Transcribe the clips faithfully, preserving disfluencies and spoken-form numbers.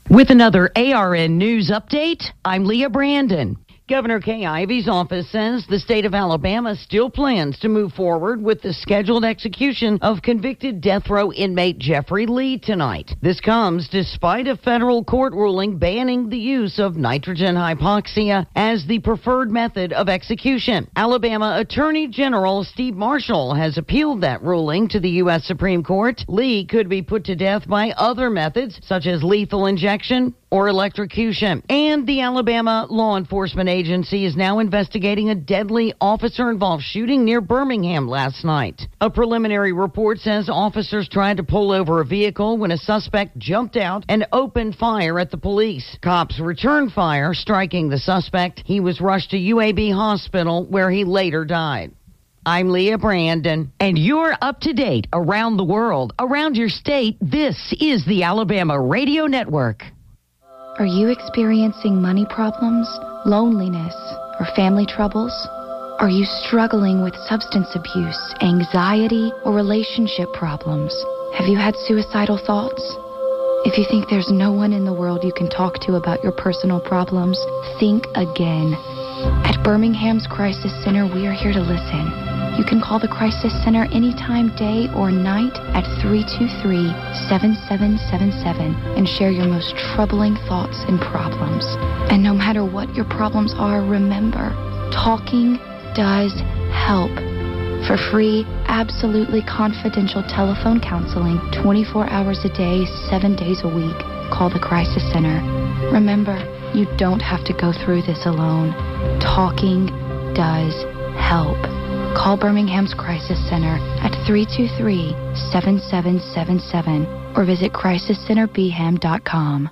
With another A R N News update, I'm Leah Brandon. Governor Kay Ivey's office says the state of Alabama still plans to move forward with the scheduled execution of convicted death row inmate Jeffrey Lee tonight. This comes despite a federal court ruling banning the use of nitrogen hypoxia as the preferred method of execution. Alabama Attorney General Steve Marshall has appealed that ruling to the U S Supreme Court. Lee could be put to death by other methods such as lethal injection or electrocution. And the Alabama Law Enforcement Agency is now investigating a deadly officer-involved shooting near Birmingham last night. A preliminary report says officers tried to pull over a vehicle when a suspect jumped out and opened fire at the police. Cops returned fire, striking the suspect. He was rushed to U A B Hospital, where he later died. I'm Leah Brandon, and you're up to date around the world, around your state. This is the Alabama Radio Network. Are you experiencing money problems, loneliness, or family troubles? Are you struggling with substance abuse, anxiety, or relationship problems? Have you had suicidal thoughts? If you think there's no one in the world you can talk to about your personal problems, think again. At Birmingham's Crisis Center, we are here to listen. You can call the Crisis Center anytime, day or night, at three two three, seven seven seven seven and share your most troubling thoughts and problems. And no matter what your problems are, remember, talking does help. For free, absolutely confidential telephone counseling, twenty-four hours a day, seven days a week, call the Crisis Center. Remember, you don't have to go through this alone. Talking does help. Call Birmingham's Crisis Center at three two three, seven seven seven seven or visit crisis center b ham dot com.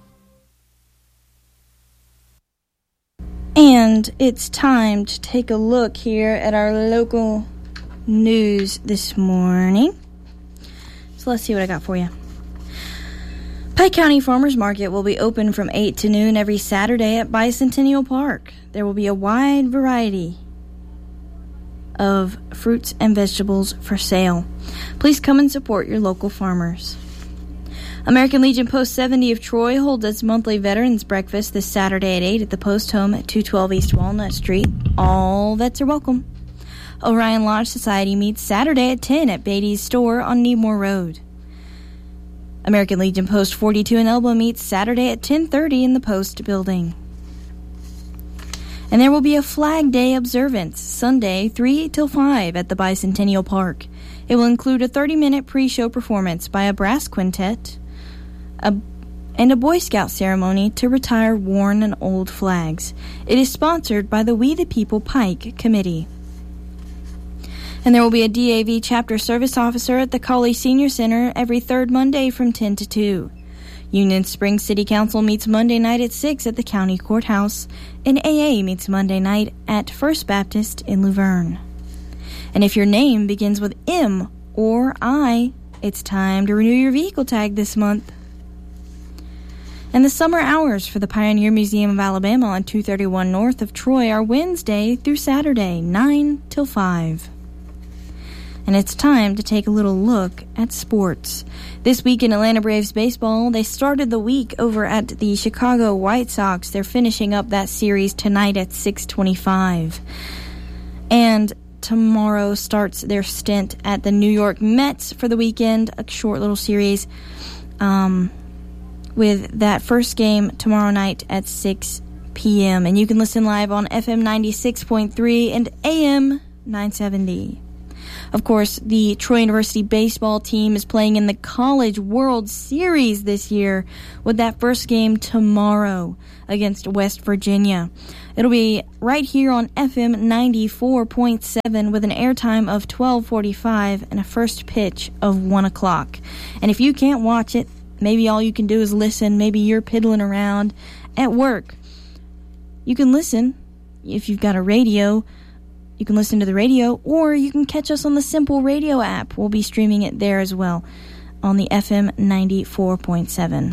And it's time to take a look here at our local news this morning. So let's see what I got for you. Pike County Farmers Market will be open from eight to noon every Saturday at Bicentennial Park. There will be a wide variety of fruits and vegetables for sale. Please come and support your local farmers. American Legion Post seventy of Troy holds its monthly Veterans Breakfast this Saturday at eight at the Post Home at two twelve East Walnut Street. All vets are welcome. Orion Lodge Society meets Saturday at ten at Beatty's Store on Needmore Road. American Legion Post forty-two in Elba meets Saturday at ten thirty in the Post Building. And there will be a Flag Day observance Sunday three till five at the Bicentennial Park. It will include a thirty-minute pre-show performance by a brass quintet a, and a Boy Scout ceremony to retire worn and old flags. It is sponsored by the We the People Pike Committee. And there will be a D A V chapter service officer at the Cawley Senior Center every third Monday from ten to two. Union Springs City Council meets Monday night at six at the County Courthouse, and A A meets Monday night at First Baptist in Luverne. And if your name begins with M or I, it's time to renew your vehicle tag this month. And the summer hours for the Pioneer Museum of Alabama on two thirty-one North of Troy are Wednesday through Saturday, nine till five. And it's time to take a little look at sports. This week in Atlanta Braves baseball, they started the week over at the Chicago White Sox. They're finishing up that series tonight at six twenty-five. And tomorrow starts their stint at the New York Mets for the weekend, a short little series um, with that first game tomorrow night at six p.m. And you can listen live on F M ninety-six point three and A M nine seventy. Of course, the Troy University baseball team is playing in the College World Series this year with that first game tomorrow against West Virginia. It'll be right here on F M ninety-four point seven with an airtime of twelve forty-five and a first pitch of one o'clock. And if you can't watch it, maybe all you can do is listen. Maybe you're piddling around at work. You can listen if you've got a radio. You can listen to the radio, or you can catch us on the Simple Radio app. We'll be streaming it there as well on the F M ninety-four point seven.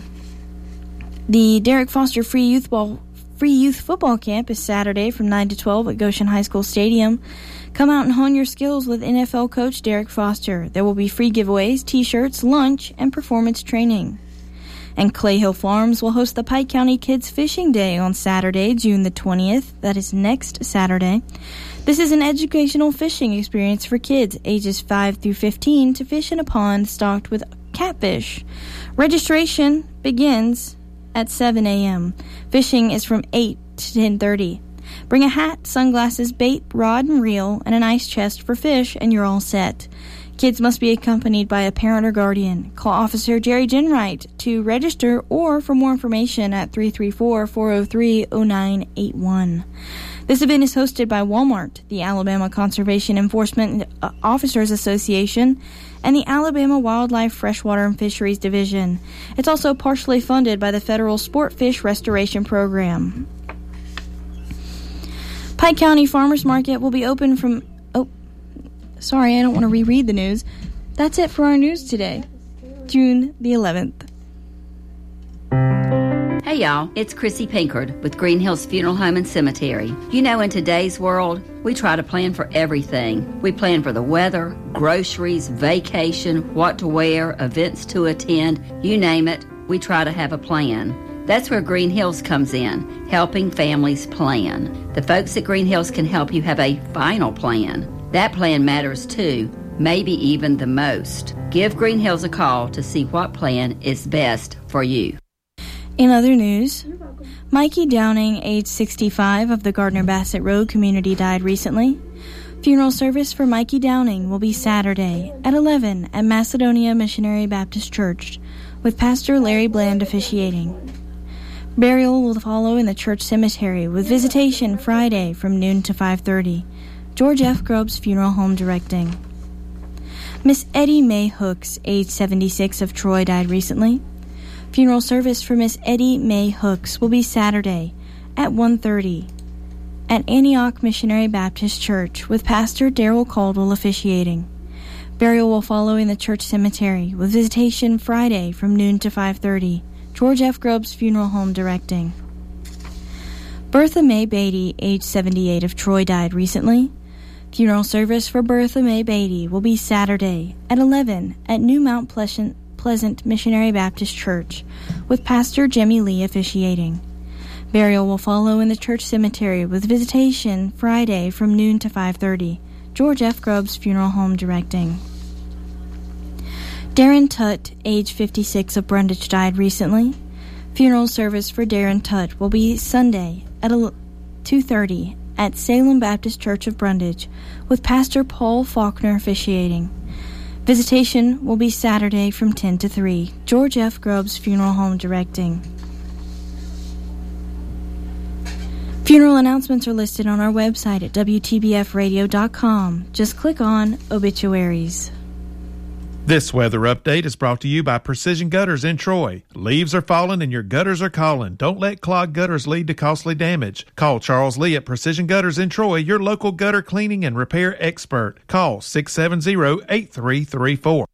The Derek Foster Free Youth Ball Free Youth Football Camp is Saturday from nine to twelve at Goshen High School Stadium. Come out and hone your skills with N F L coach Derek Foster. There will be free giveaways, t-shirts, lunch, and performance training. And Clay Hill Farms will host the Pike County Kids Fishing Day on Saturday, June the twentieth. That is next Saturday. This is an educational fishing experience for kids ages five through fifteen to fish in a pond stocked with catfish. Registration begins at seven a.m. Fishing is from eight to ten thirty. Bring a hat, sunglasses, bait, rod and reel, and an ice chest for fish, and you're all set. Kids must be accompanied by a parent or guardian. Call Officer Jerry Ginwright to register or for more information at three three four, four oh three, oh nine eight one. This event is hosted by Walmart, the Alabama Conservation Enforcement Officers Association, and the Alabama Wildlife Freshwater and Fisheries Division. It's also partially funded by the Federal Sport Fish Restoration Program. Pike County Farmers Market will be open from... Oh, sorry, I don't want to reread the news. That's it for our news today, June the eleventh. Hey y'all, it's Chrissy Pinkard with Green Hills Funeral Home and Cemetery. You know, in today's world, we try to plan for everything. We plan for the weather, groceries, vacation, what to wear, events to attend, you name it, we try to have a plan. That's where Green Hills comes in, helping families plan. The folks at Green Hills can help you have a final plan. That plan matters too, maybe even the most. Give Green Hills a call to see what plan is best for you. In other news, Mikey Downing, age sixty-five, of the Gardner-Bassett Road community died recently. Funeral service for Mikey Downing will be Saturday at eleven at Macedonia Missionary Baptist Church, with Pastor Larry Bland officiating. Burial will follow in the church cemetery, with visitation Friday from noon to five thirty. George F. Grubbs Funeral Home directing. Miss Eddie Mae Hooks, age seventy-six, of Troy, died recently. Funeral service for Miss Eddie Mae Hooks will be Saturday at one thirty at Antioch Missionary Baptist Church, with Pastor Darrell Caldwell officiating. Burial will follow in the church cemetery, with visitation Friday from noon to five thirty. George F. Grubbs Funeral Home directing. Bertha Mae Beatty, age seventy-eight, of Troy, died recently. Funeral service for Bertha Mae Beatty will be Saturday at eleven at New Mount Pleasant Pleasant Missionary Baptist Church, with Pastor Jimmy Lee officiating. Burial will follow in the church cemetery, with visitation Friday from noon to five thirty. George F. Grubbs Funeral Home directing. Darren Tutt, age fifty-six, of Brundage, died recently. Funeral service for Darren Tutt will be Sunday at two thirty at Salem Baptist Church of Brundage, with Pastor Paul Faulkner officiating. Visitation will be Saturday from ten to three. George F. Grubbs Funeral Home directing. Funeral announcements are listed on our website at W T B F radio dot com. Just click on Obituaries. This weather update is brought to you by Precision Gutters in Troy. Leaves are falling and your gutters are calling. Don't let clogged gutters lead to costly damage. Call Charles Lee at Precision Gutters in Troy, your local gutter cleaning and repair expert. Call six seven zero, eight three three four.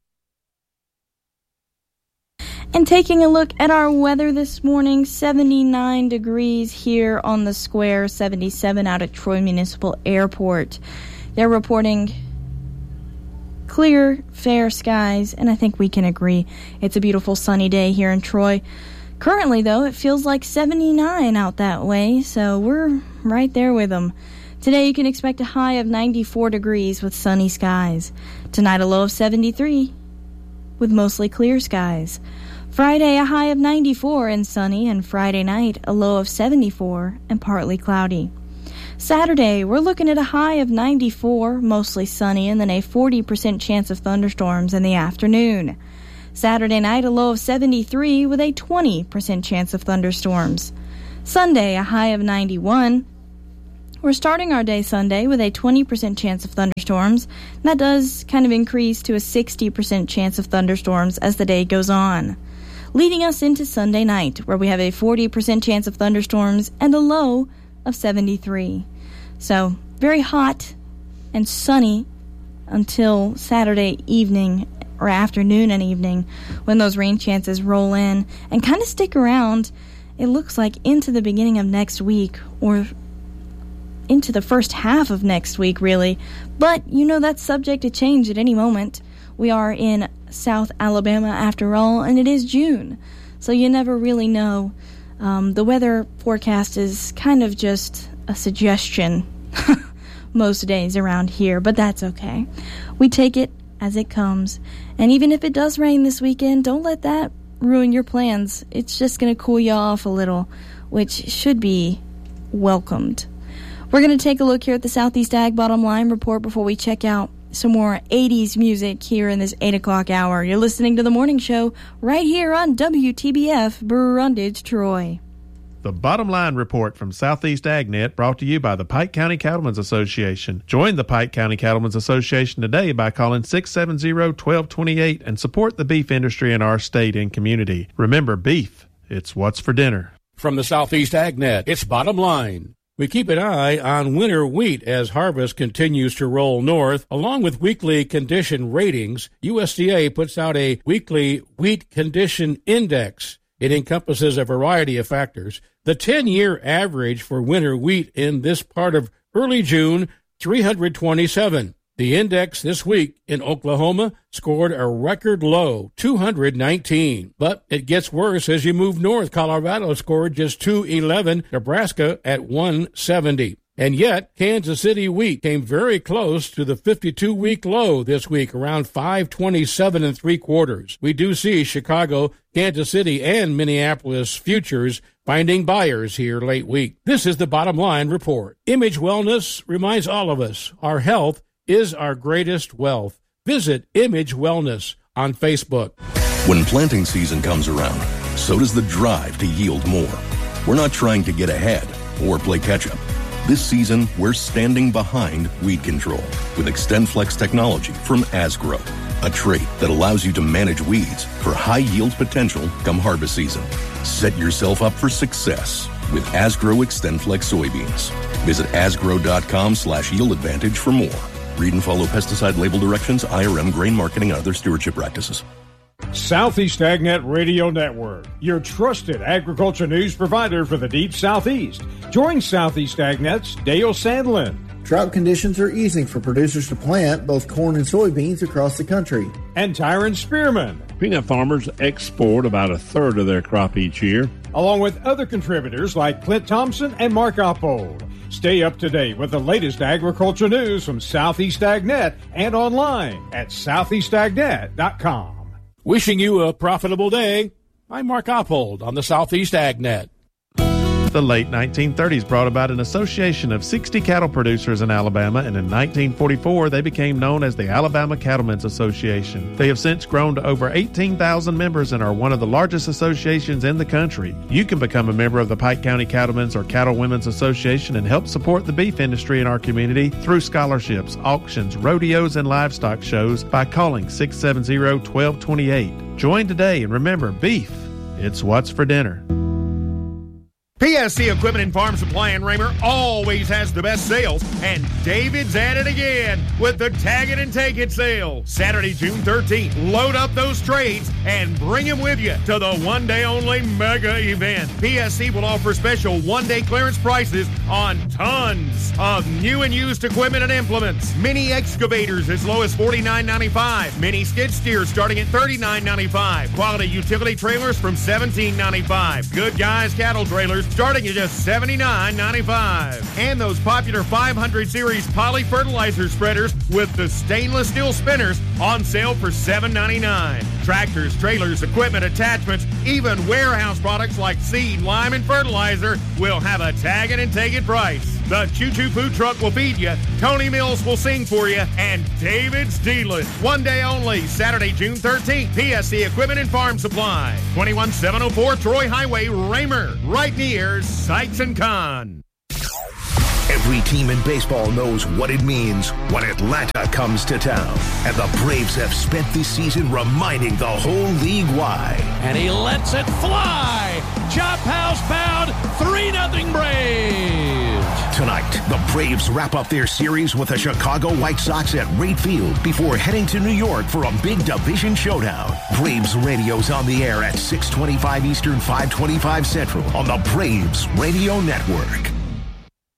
And taking a look at our weather this morning, seventy-nine degrees here on the square, seventy-seven out at Troy Municipal Airport. They're reporting clear, fair skies, and I think we can agree it's a beautiful sunny day here in Troy. Currently, though, it feels like seventy-nine out that way, so we're right there with them. Today, you can expect a high of ninety-four degrees with sunny skies. Tonight, a low of seventy-three with mostly clear skies. Friday, a high of ninety-four and sunny, and Friday night, a low of seventy-four and partly cloudy. Saturday, we're looking at a high of ninety-four, mostly sunny, and then a forty percent chance of thunderstorms in the afternoon. Saturday night, a low of seventy-three with a twenty percent chance of thunderstorms. Sunday, a high of ninety-one. We're starting our day Sunday with a twenty percent chance of thunderstorms. That does kind of increase to a sixty percent chance of thunderstorms as the day goes on. Leading us into Sunday night, where we have a forty percent chance of thunderstorms and a low of seventy-three. So, very hot and sunny until Saturday evening or afternoon and evening, when those rain chances roll in and kind of stick around, it looks like, into the beginning of next week, or into the first half of next week, really. But, you know, that's subject to change at any moment. We are in South Alabama, after all, and it is June. so you never really know. Um, the weather forecast is kind of just a suggestion most days around here, but that's okay. We take it as it comes. And even if it does rain this weekend, don't let that ruin your plans. It's just going to cool you off a little, which should be welcomed. We're going to take a look here at the Southeast Ag Bottom Line Report before we check out some more eighties music here in this eight o'clock hour. You're listening to The Morning Show right here on W T B F Brundage, Troy. The Bottom Line Report from Southeast AgNet, brought to you by the Pike County Cattlemen's Association. Join the Pike County Cattlemen's Association today by calling six seven zero, one two two eight and support the beef industry in our state and community. Remember, beef, it's what's for dinner. From the Southeast AgNet, it's Bottom Line. We keep an eye on winter wheat as harvest continues to roll north. Along with weekly condition ratings, U S D A puts out a weekly wheat condition index. It encompasses a variety of factors. The ten-year average for winter wheat in this part of early June, three hundred twenty-seven. The index this week in Oklahoma scored a record low, two hundred nineteen. But it gets worse as you move north. Colorado scored just two eleven, Nebraska at one seventy. And yet, Kansas City wheat came very close to the fifty-two-week low this week, around five twenty-seven and three quarters. We do see Chicago, Kansas City, and Minneapolis futures finding buyers here late week. This is the Bottom Line Report. Image Wellness reminds all of us our health is our greatest wealth. Visit Image Wellness on Facebook. When planting season comes around, so does the drive to yield more. We're not trying to get ahead or play catch-up. This season, we're standing behind weed control with XtendFlex technology from Asgrow, a trait that allows you to manage weeds for high yield potential come harvest season. Set yourself up for success with Asgrow XtendFlex soybeans. Visit asgrow.com slash yield advantage for more. Read and follow pesticide label directions, I R M, grain marketing, and other stewardship practices. Southeast AgNet Radio Network, your trusted agriculture news provider for the deep Southeast. Join Southeast AgNet's Dale Sandlin. Drought conditions are easing for producers to plant both corn and soybeans across the country. And Tyron Spearman. Peanut farmers export about a third of their crop each year. Along with other contributors like Clint Thompson and Mark Oppold. Stay up to date with the latest agriculture news from Southeast AgNet and online at southeast agnet dot com. Wishing you a profitable day. I'm Mark Oppold on the Southeast AgNet. The late nineteen thirties brought about an association of sixty cattle producers in Alabama, and in nineteen forty-four they became known as the Alabama Cattlemen's Association. They have since grown to over eighteen thousand members and are one of the largest associations in the country. You can become a member of the Pike County Cattlemen's or Cattle Women's Association and help support the beef industry in our community through scholarships, auctions, rodeos, and livestock shows by calling six seven zero, one two two eight. Join today, and remember, beef, it's what's for dinner. P S C Equipment and Farm Supply in Raymer always has the best sales, and David's at it again with the Tag It and Take It sale. Saturday, June thirteenth, load up those trades and bring them with you to the one-day-only mega event. P S C will offer special one-day clearance prices on tons of new and used equipment and implements. Mini excavators as low as forty-nine ninety-five. Mini skid steers starting at thirty-nine ninety-five. Quality utility trailers from seventeen ninety-five. Good Guys cattle trailers starting at just seventy-nine ninety-five. And those popular five hundred series poly fertilizer spreaders with the stainless steel spinners on sale for seven ninety-nine. Tractors, trailers, equipment, attachments, even warehouse products like seed, lime, and fertilizer will have a Tag It and Take It price. The Choo Choo Food Truck will feed you, Tony Mills will sing for you, and David's dealing. One day only, Saturday, June thirteenth, P S C Equipment and Farm Supply, twenty-one seven oh four Troy Highway, Raymer, right near Sykes and Kahn. Every team in baseball knows what it means when Atlanta comes to town. And the Braves have spent this season reminding the whole league why. And he lets it fly. Chop house bound, three nothing Braves. Tonight, the Braves wrap up their series with the Chicago White Sox at Wright Field before heading to New York for a big division showdown. Braves radio's on the air at six twenty-five Eastern, five twenty-five Central on the Braves Radio Network.